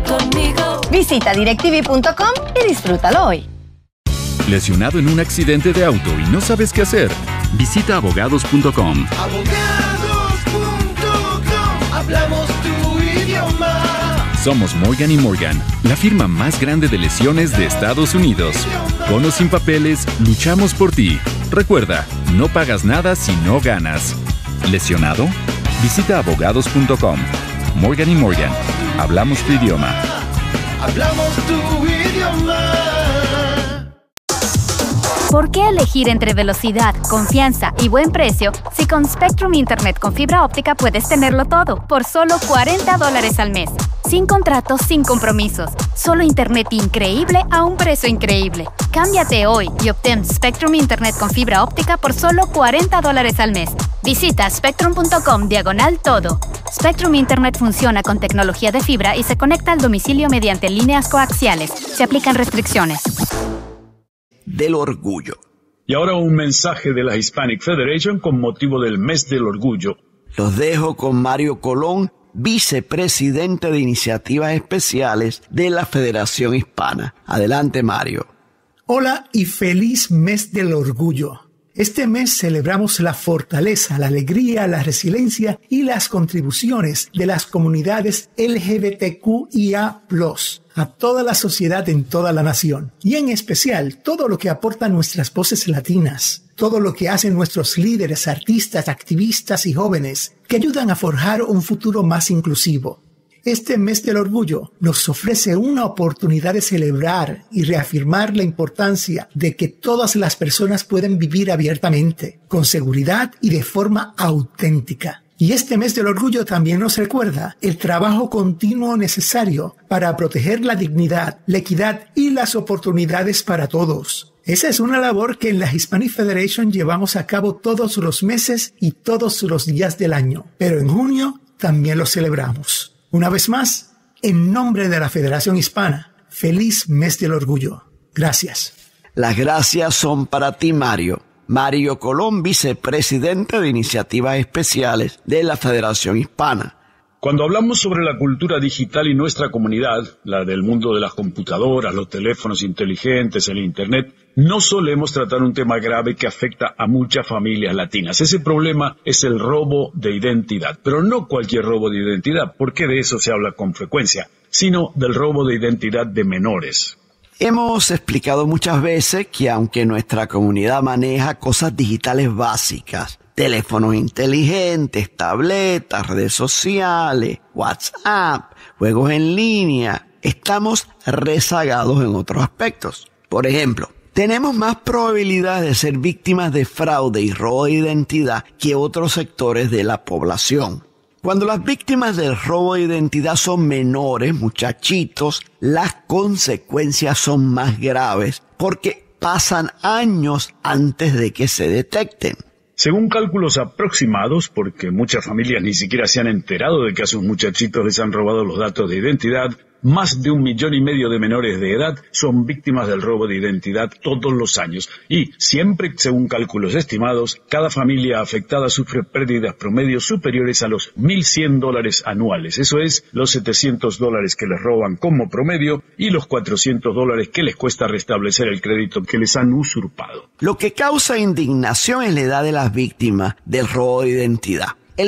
conmigo. Visita directv.com y disfrútalo hoy. ¿Lesionado en un accidente de auto y no sabes qué hacer? Visita abogados.com. Abogados.com. Hablamos tu idioma. Somos Morgan & Morgan, la firma más grande de lesiones de Estados Unidos. Con o sin papeles, luchamos por ti. Recuerda, no pagas nada si no ganas. ¿Lesionado? Visita abogados.com. Morgan & Morgan. Hablamos tu idioma. Hablamos tu idioma. ¿Por qué elegir entre velocidad, confianza y buen precio si con Spectrum Internet con fibra óptica puedes tenerlo todo por solo $40 al mes? Sin contratos, sin compromisos. Solo internet increíble a un precio increíble. Cámbiate hoy y obtén Spectrum Internet con fibra óptica por solo $40 al mes. Visita spectrum.com/todo. Spectrum Internet funciona con tecnología de fibra y se conecta al domicilio mediante líneas coaxiales. Se aplican restricciones. Del orgullo. Y ahora un mensaje de la Hispanic Federation con motivo del Mes del Orgullo. Los dejo con Mario Colón, vicepresidente de Iniciativas Especiales de la Federación Hispana. Adelante, Mario. Hola y feliz Mes del Orgullo. Este mes celebramos la fortaleza, la alegría, la resiliencia y las contribuciones de las comunidades LGBTQIA+, a toda la sociedad en toda la nación, y en especial todo lo que aportan nuestras voces latinas, todo lo que hacen nuestros líderes, artistas, activistas y jóvenes que ayudan a forjar un futuro más inclusivo. Este mes del orgullo nos ofrece una oportunidad de celebrar y reafirmar la importancia de que todas las personas pueden vivir abiertamente, con seguridad y de forma auténtica. Y este mes del orgullo también nos recuerda el trabajo continuo necesario para proteger la dignidad, la equidad y las oportunidades para todos. Esa es una labor que en la Hispanic Federation llevamos a cabo todos los meses y todos los días del año, pero en junio también lo celebramos. Una vez más, en nombre de la Federación Hispana, feliz Mes del Orgullo. Gracias. Las gracias son para ti, Mario. Mario Colón, vicepresidente de Iniciativas Especiales de la Federación Hispana. Cuando hablamos sobre la cultura digital y nuestra comunidad, la del mundo de las computadoras, los teléfonos inteligentes, el Internet, no solemos tratar un tema grave que afecta a muchas familias latinas. Ese problema es el robo de identidad, pero no cualquier robo de identidad, porque de eso se habla con frecuencia, sino del robo de identidad de menores. Hemos explicado muchas veces que aunque nuestra comunidad maneja cosas digitales básicas, teléfonos inteligentes, tabletas, redes sociales, WhatsApp, juegos en línea, estamos rezagados en otros aspectos. Por ejemplo, tenemos más probabilidades de ser víctimas de fraude y robo de identidad que otros sectores de la población. Cuando las víctimas del robo de identidad son menores, muchachitos, las consecuencias son más graves porque pasan años antes de que se detecten. Según cálculos aproximados, porque muchas familias ni siquiera se han enterado de que a sus muchachitos les han robado los datos de identidad, más de 1,5 millones de menores de edad son víctimas del robo de identidad todos los años. Y siempre, según cálculos estimados, cada familia afectada sufre pérdidas promedios superiores a los $1,100 anuales. Eso es, los $700 que les roban como promedio y los $400 que les cuesta restablecer el crédito que les han usurpado. Lo que causa indignación es la edad de las víctimas del robo de identidad. El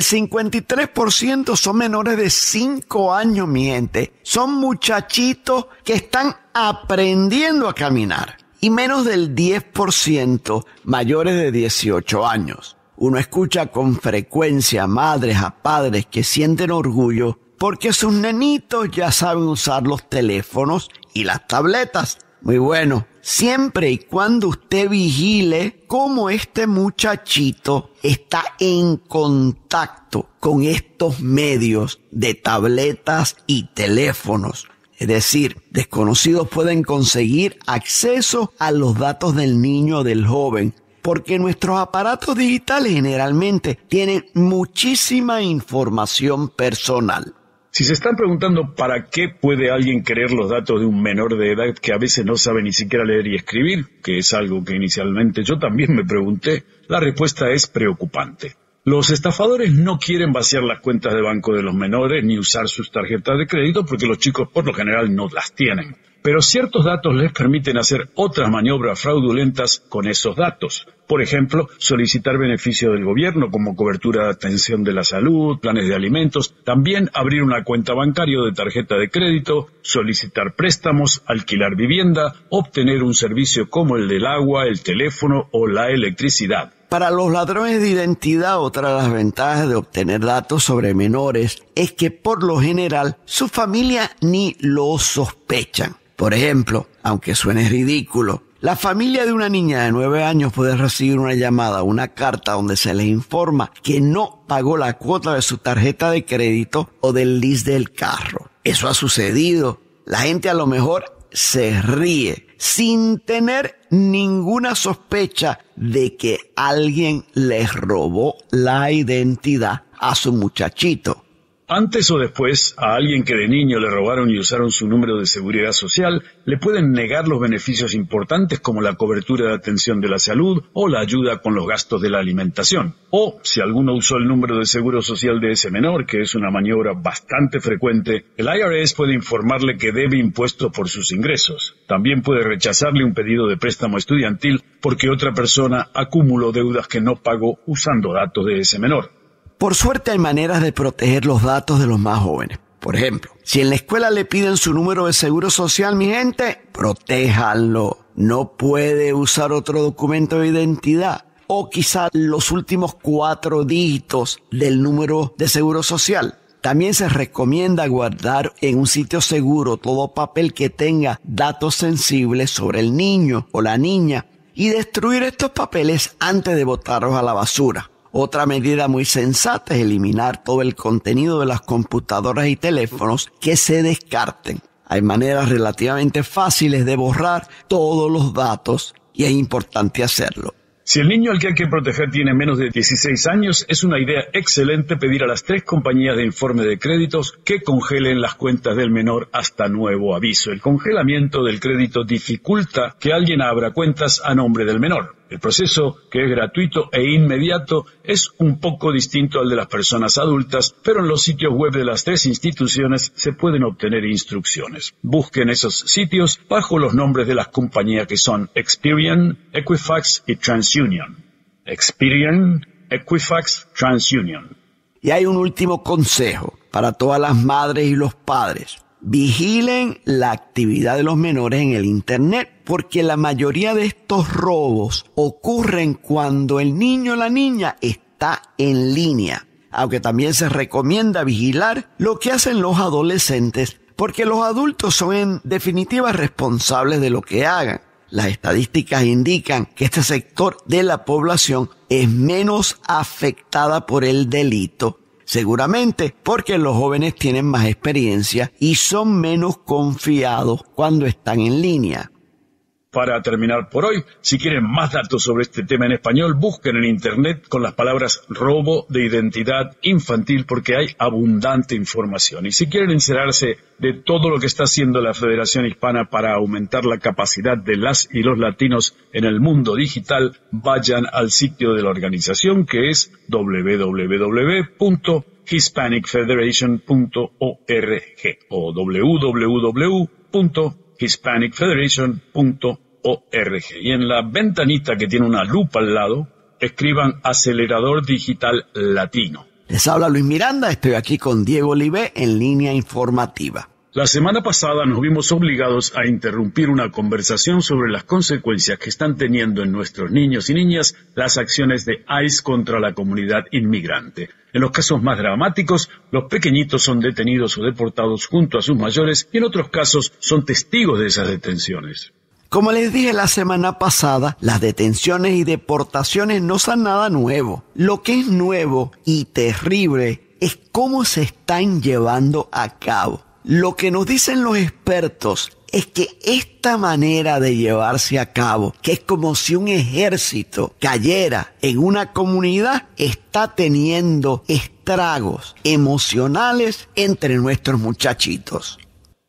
53% son menores de 5 años, mi gente. Son muchachitos que están aprendiendo a caminar. Y menos del 10% mayores de 18 años. Uno escucha con frecuencia a madres, a padres que sienten orgullo porque sus nenitos ya saben usar los teléfonos y las tabletas. Muy bueno, siempre y cuando usted vigile cómo este muchachito está en contacto con estos medios de tabletas y teléfonos. Es decir, desconocidos pueden conseguir acceso a los datos del niño o del joven, porque nuestros aparatos digitales generalmente tienen muchísima información personal. Si se están preguntando para qué puede alguien querer los datos de un menor de edad que a veces no sabe ni siquiera leer y escribir, que es algo que inicialmente yo también me pregunté, la respuesta es preocupante. Los estafadores no quieren vaciar las cuentas de banco de los menores ni usar sus tarjetas de crédito porque los chicos por lo general no las tienen. Pero ciertos datos les permiten hacer otras maniobras fraudulentas con esos datos. Por ejemplo, solicitar beneficios del gobierno como cobertura de atención de la salud, planes de alimentos, también abrir una cuenta bancaria o de tarjeta de crédito, solicitar préstamos, alquilar vivienda, obtener un servicio como el del agua, el teléfono o la electricidad. Para los ladrones de identidad, otra de las ventajas de obtener datos sobre menores es que por lo general su familia ni lo sospechan. Por ejemplo, aunque suene ridículo, la familia de una niña de 9 años puede recibir una llamada o una carta donde se les informa que no pagó la cuota de su tarjeta de crédito o del lease del carro. Eso ha sucedido. La gente a lo mejor se ríe sin tener ninguna sospecha de que alguien les robó la identidad a su muchachito. Antes o después, a alguien que de niño le robaron y usaron su número de seguridad social, le pueden negar los beneficios importantes como la cobertura de atención de la salud o la ayuda con los gastos de la alimentación. O, si alguno usó el número de seguro social de ese menor, que es una maniobra bastante frecuente, el IRS puede informarle que debe impuestos por sus ingresos. También puede rechazarle un pedido de préstamo estudiantil porque otra persona acumuló deudas que no pagó usando datos de ese menor. Por suerte hay maneras de proteger los datos de los más jóvenes. Por ejemplo, si en la escuela le piden su número de seguro social, mi gente, protéjanlo. No puede usar otro documento de identidad o quizá los últimos 4 dígitos del número de seguro social. También se recomienda guardar en un sitio seguro todo papel que tenga datos sensibles sobre el niño o la niña y destruir estos papeles antes de botarlos a la basura. Otra medida muy sensata es eliminar todo el contenido de las computadoras y teléfonos que se descarten. Hay maneras relativamente fáciles de borrar todos los datos y es importante hacerlo. Si el niño al que hay que proteger tiene menos de 16 años, es una idea excelente pedir a las 3 compañías de informe de créditos que congelen las cuentas del menor hasta nuevo aviso. El congelamiento del crédito dificulta que alguien abra cuentas a nombre del menor. El proceso, que es gratuito e inmediato, es un poco distinto al de las personas adultas, pero en los sitios web de las 3 instituciones se pueden obtener instrucciones. Busquen esos sitios bajo los nombres de las compañías que son Experian, Equifax y TransUnion. Experian, Equifax, TransUnion. Y hay un último consejo para todas las madres y los padres. Vigilen la actividad de los menores en el Internet, porque la mayoría de estos robos ocurren cuando el niño o la niña está en línea. Aunque también se recomienda vigilar lo que hacen los adolescentes, porque los adultos son en definitiva responsables de lo que hagan. Las estadísticas indican que este sector de la población es menos afectada por el delito. Seguramente porque los jóvenes tienen más experiencia y son menos confiados cuando están en línea. Para terminar por hoy, si quieren más datos sobre este tema en español, busquen en internet con las palabras robo de identidad infantil porque hay abundante información. Y si quieren enterarse de todo lo que está haciendo la Federación Hispana para aumentar la capacidad de las y los latinos en el mundo digital, vayan al sitio de la organización que es www.hispanicfederation.org o www.hispanicfederation.org. Y en la ventanita que tiene una lupa al lado, escriban Acelerador Digital Latino. Les habla Luis Miranda, estoy aquí con Diego Olivé en línea informativa. La semana pasada nos vimos obligados a interrumpir una conversación sobre las consecuencias que están teniendo en nuestros niños y niñas las acciones de ICE contra la comunidad inmigrante. En los casos más dramáticos, los pequeñitos son detenidos o deportados junto a sus mayores y en otros casos son testigos de esas detenciones. Como les dije la semana pasada, las detenciones y deportaciones no son nada nuevo. Lo que es nuevo y terrible es cómo se están llevando a cabo. Lo que nos dicen los expertos es que esta manera de llevarse a cabo, que es como si un ejército cayera en una comunidad, está teniendo estragos emocionales entre nuestros muchachitos.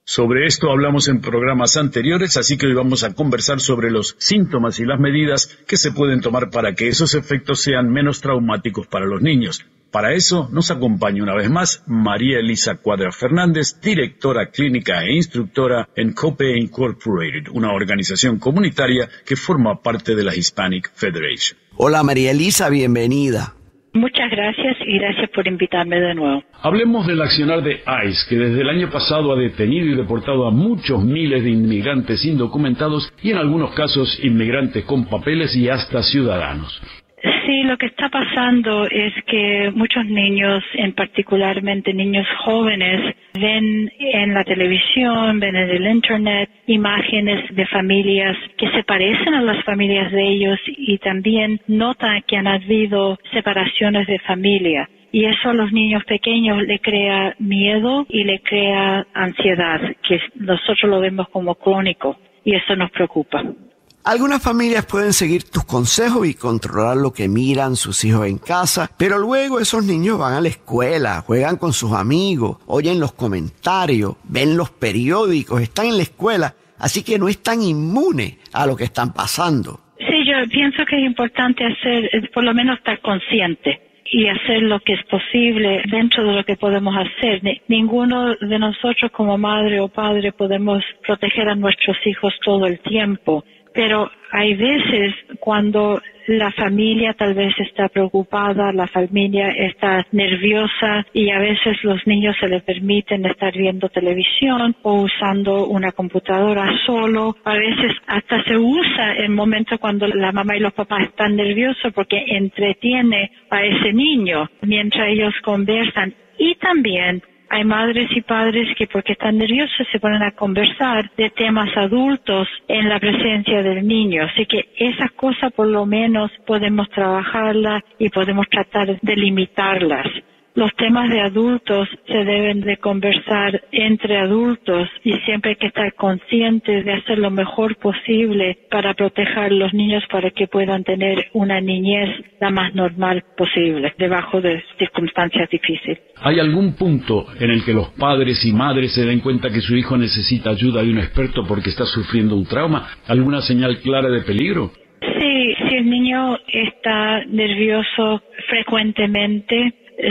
Sobre esto hablamos en programas anteriores, así que hoy vamos a conversar sobre los síntomas y las medidas que se pueden tomar para que esos efectos sean menos traumáticos para los niños. Para eso nos acompaña una vez más María Elisa Cuadra Fernández, directora clínica e instructora en COPE Incorporated, una organización comunitaria que forma parte de la Hispanic Federation. Hola María Elisa, bienvenida. Muchas gracias y gracias por invitarme de nuevo. Hablemos del accionar de ICE, que desde el año pasado ha detenido y deportado a muchos miles de inmigrantes indocumentados y en algunos casos inmigrantes con papeles y hasta ciudadanos. Sí, lo que está pasando es que muchos niños, particularmente niños jóvenes, ven en la televisión, ven en el internet imágenes de familias que se parecen a las familias de ellos y también notan que han habido separaciones de familia. Y eso a los niños pequeños le crea miedo y le crea ansiedad, que nosotros lo vemos como crónico, y eso nos preocupa. Algunas familias pueden seguir tus consejos y controlar lo que miran sus hijos en casa, pero luego esos niños van a la escuela, juegan con sus amigos, oyen los comentarios, ven los periódicos, están en la escuela, así que no están inmunes a lo que están pasando. Sí, yo pienso que es importante por lo menos estar consciente y hacer lo que es posible dentro de lo que podemos hacer. Ninguno de nosotros como madre o padre podemos proteger a nuestros hijos todo el tiempo. Pero hay veces cuando la familia tal vez está preocupada, la familia está nerviosa y a veces los niños se les permiten estar viendo televisión o usando una computadora solo. A veces hasta se usa el momento cuando la mamá y los papás están nerviosos porque entretiene a ese niño mientras ellos conversan. Y también hay madres y padres que porque están nerviosos se ponen a conversar de temas adultos en la presencia del niño. Así que esas cosas por lo menos podemos trabajarlas y podemos tratar de limitarlas. Los temas de adultos se deben de conversar entre adultos y siempre hay que estar conscientes de hacer lo mejor posible para proteger a los niños para que puedan tener una niñez la más normal posible, debajo de circunstancias difíciles. ¿Hay algún punto en el que los padres y madres se den cuenta que su hijo necesita ayuda de un experto porque está sufriendo un trauma? ¿Alguna señal clara de peligro? Sí, si el niño está nervioso frecuentemente,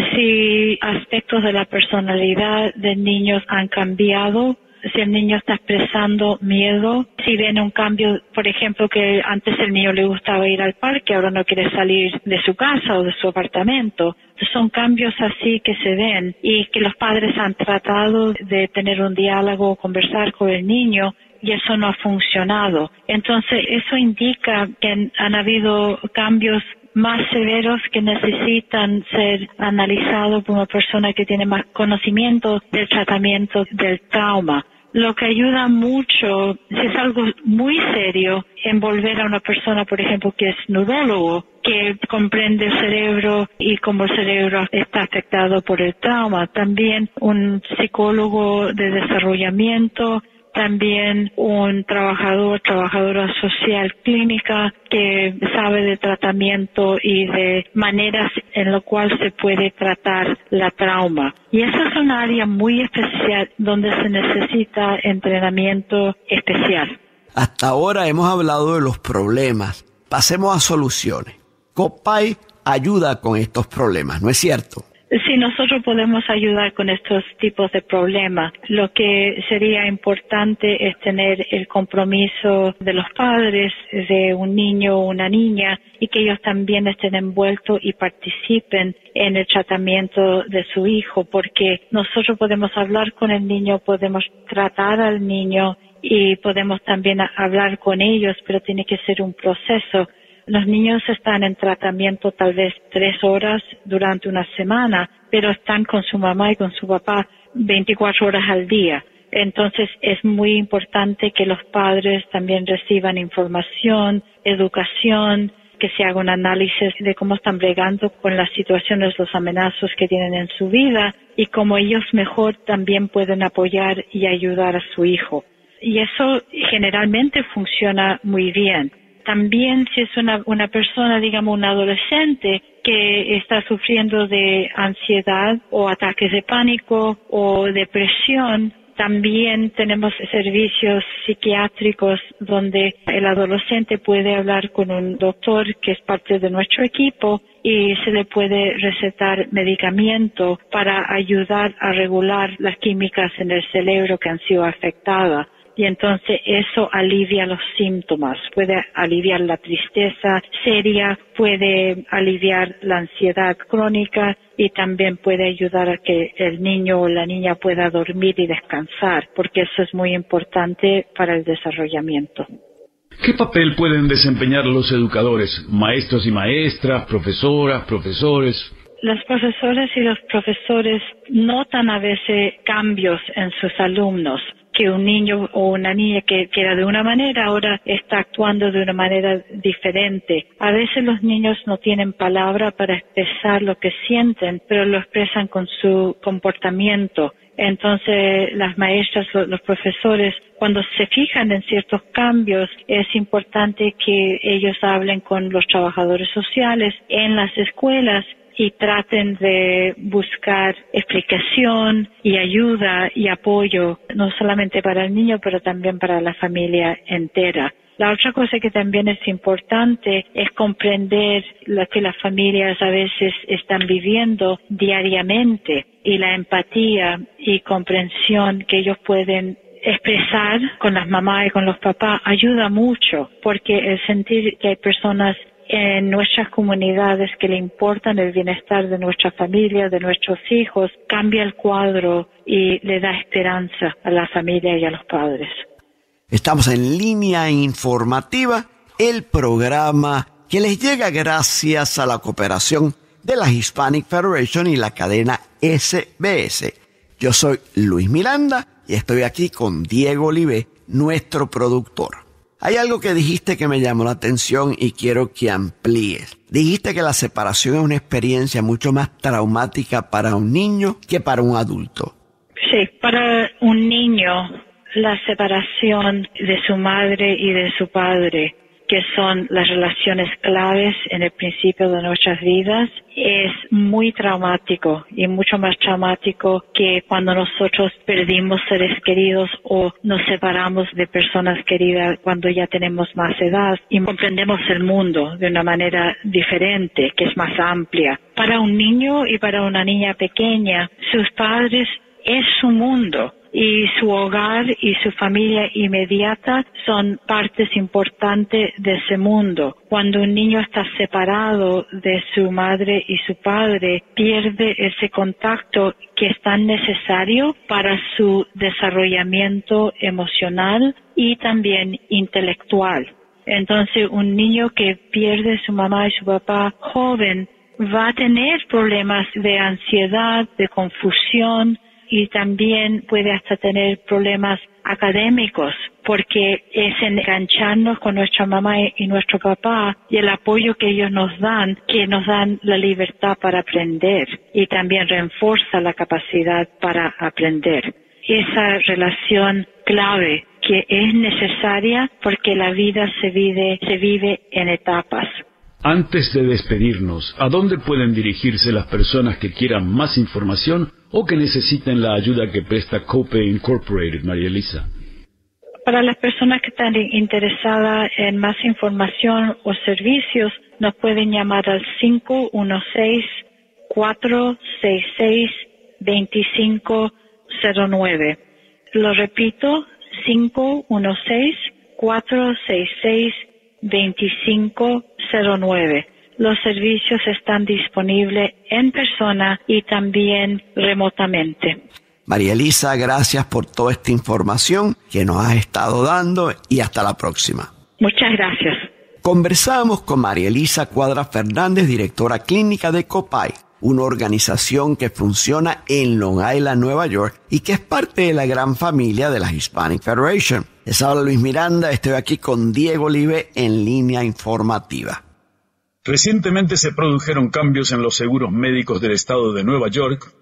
si aspectos de la personalidad del niño han cambiado, si el niño está expresando miedo, si ven un cambio, por ejemplo, que antes el niño le gustaba ir al parque, ahora no quiere salir de su casa o de su apartamento. Son cambios así que se ven y que los padres han tratado de tener un diálogo, conversar con el niño y eso no ha funcionado. Entonces, eso indica que han habido cambios más severos que necesitan ser analizados por una persona que tiene más conocimiento del tratamiento del trauma. Lo que ayuda mucho, si es algo muy serio, envolver a una persona, por ejemplo, que es neurólogo, que comprende el cerebro y cómo el cerebro está afectado por el trauma. También psicólogo de desarrollamiento, también un trabajadora social clínica que sabe de tratamiento y de maneras en lo cual se puede tratar la trauma. Y esa es una área muy especial donde se necesita entrenamiento especial. Hasta ahora hemos hablado de los problemas. Pasemos a soluciones. COPAI ayuda con estos problemas, ¿no es cierto? Sí, nosotros podemos ayudar con estos tipos de problemas. Lo que sería importante es tener el compromiso de los padres de un niño o una niña y que ellos también estén envueltos y participen en el tratamiento de su hijo, porque nosotros podemos hablar con el niño, podemos tratar al niño y podemos también hablar con ellos, pero tiene que ser un proceso. Los niños están en tratamiento tal vez 3 horas durante una semana, pero están con su mamá y con su papá 24 horas al día. Entonces es muy importante que los padres también reciban información, educación, que se haga un análisis de cómo están bregando con las situaciones, los amenazos que tienen en su vida y cómo ellos mejor también pueden apoyar y ayudar a su hijo. Y eso generalmente funciona muy bien. También si es una persona, digamos un adolescente que está sufriendo de ansiedad o ataques de pánico o depresión, También tenemos servicios psiquiátricos donde el adolescente puede hablar con un doctor que es parte de nuestro equipo y se le puede recetar medicamento para ayudar a regular las químicas en el cerebro que han sido afectadas. Y entonces eso alivia los síntomas, puede aliviar la tristeza seria, puede aliviar la ansiedad crónica y también puede ayudar a que el niño o la niña pueda dormir y descansar, porque eso es muy importante para el desarrollamiento. ¿Qué papel pueden desempeñar los educadores, maestros y maestras, profesoras, profesores? Los profesores y los profesores notan a veces cambios en sus alumnos, que un niño o una niña que era de una manera ahora está actuando de una manera diferente. A veces los niños no tienen palabra para expresar lo que sienten, pero lo expresan con su comportamiento. Entonces, las maestras, los profesores, cuando se fijan en ciertos cambios, es importante que ellos hablen con los trabajadores sociales en las escuelas y traten de buscar explicación y ayuda y apoyo, no solamente para el niño, pero también para la familia entera. La otra cosa que también es importante es comprender lo que las familias a veces están viviendo diariamente y la empatía y comprensión que ellos pueden expresar con las mamás y con los papás ayuda mucho, porque el sentir que hay personas en nuestras comunidades que le importan el bienestar de nuestra familia, de nuestros hijos, cambia el cuadro y le da esperanza a la familia y a los padres. Estamos en Línea Informativa, el programa que les llega gracias a la cooperación de la Hispanic Federation y la cadena SBS. Yo soy Luis Miranda y estoy aquí con Diego Olivé, nuestro productor. Hay algo que dijiste que me llamó la atención y quiero que amplíes. Dijiste que la separación es una experiencia mucho más traumática para un niño que para un adulto. Sí, para un niño, la separación de su madre y de su padre, que son las relaciones claves en el principio de nuestras vidas, es muy traumático y mucho más traumático que cuando nosotros perdimos seres queridos o nos separamos de personas queridas cuando ya tenemos más edad y comprendemos el mundo de una manera diferente, que es más amplia. Para un niño y para una niña pequeña, sus padres es su mundo. Y su hogar y su familia inmediata son partes importantes de ese mundo. Cuando un niño está separado de su madre y su padre, pierde ese contacto que es tan necesario para su desarrollamiento emocional y también intelectual. Entonces, un niño que pierde su mamá y su papá joven va a tener problemas de ansiedad, de confusión, y también puede hasta tener problemas académicos, porque es engancharnos con nuestra mamá y nuestro papá y el apoyo que ellos nos dan, que nos dan la libertad para aprender y también refuerza la capacidad para aprender. Esa relación clave que es necesaria porque la vida se vive en etapas. Antes de despedirnos, ¿a dónde pueden dirigirse las personas que quieran más información o que necesiten la ayuda que presta Copay Incorporated, María Elisa? Para las personas que están interesadas en más información o servicios, nos pueden llamar al 516-466-2509. Lo repito, 516-466-2509. Los servicios están disponibles en persona y también remotamente. María Elisa, gracias por toda esta información que nos has estado dando y hasta la próxima. Muchas gracias. Conversamos con María Elisa Cuadra Fernández, directora clínica de Copay, una organización que funciona en Long Island, Nueva York, y que es parte de la gran familia de la Hispanic Federation. Les habla Luis Miranda, estoy aquí con Diego Olivé en Línea Informativa. Recientemente se produjeron cambios en los seguros médicos del estado de Nueva York,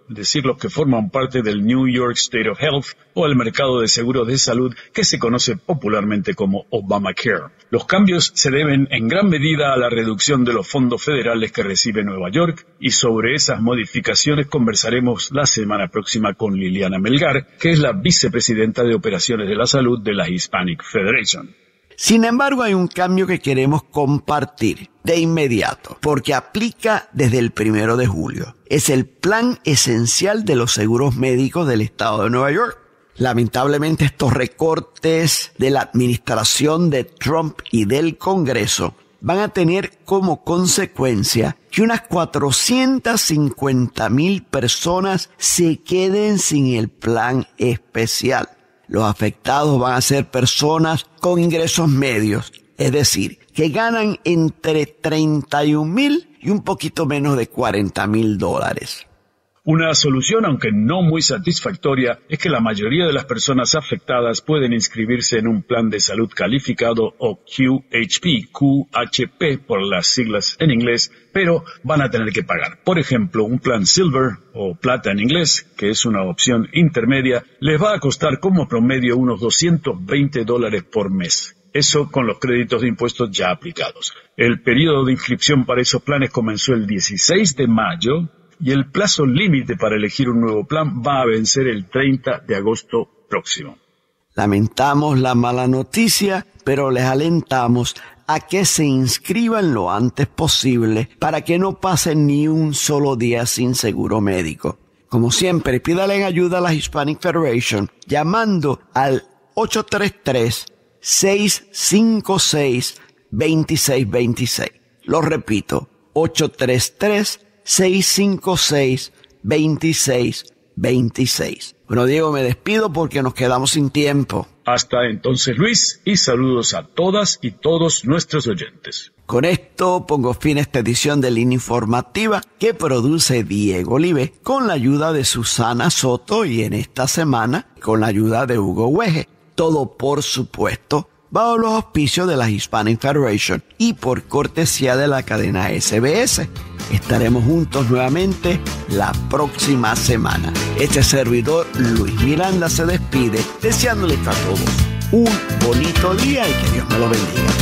es decir, los que forman parte del New York State of Health o el mercado de seguros de salud que se conoce popularmente como Obamacare. Los cambios se deben en gran medida a la reducción de los fondos federales que recibe Nueva York, y sobre esas modificaciones conversaremos la semana próxima con Liliana Melgar, que es la vicepresidenta de Operaciones de la Salud de la Hispanic Federation. Sin embargo, hay un cambio que queremos compartir de inmediato, porque aplica desde el 1 de julio. Es el plan esencial de los seguros médicos del estado de Nueva York. Lamentablemente, estos recortes de la administración de Trump y del Congreso van a tener como consecuencia que unas 450,000 personas se queden sin el plan especial. Los afectados van a ser personas con ingresos medios, es decir, que ganan entre 31,000 y un poquito menos de $40,000. Una solución, aunque no muy satisfactoria, es que la mayoría de las personas afectadas pueden inscribirse en un plan de salud calificado o QHP por las siglas en inglés, pero van a tener que pagar. Por ejemplo, un plan Silver o Plata en inglés, que es una opción intermedia, les va a costar como promedio unos $220 por mes. Eso con los créditos de impuestos ya aplicados. El periodo de inscripción para esos planes comenzó el 16 de mayo, y el plazo límite para elegir un nuevo plan va a vencer el 30 de agosto próximo. Lamentamos la mala noticia, pero les alentamos a que se inscriban lo antes posible para que no pasen ni un solo día sin seguro médico. Como siempre, pídale ayuda a la Hispanic Federation llamando al 833-656-2626. Lo repito, 833-656-2626. Bueno, Diego, me despido porque nos quedamos sin tiempo. Hasta entonces, Luis, y saludos a todas y todos nuestros oyentes. Con esto pongo fin a esta edición de Línea Informativa que produce Diego Olive con la ayuda de Susana Soto y en esta semana con la ayuda de Hugo Hueje. Todo, por supuesto, bajo los auspicios de la Hispanic Federation y por cortesía de la cadena SBS. Estaremos juntos nuevamente la próxima semana. Este servidor Luis Miranda se despide deseándoles a todos un bonito día y que Dios me lo bendiga.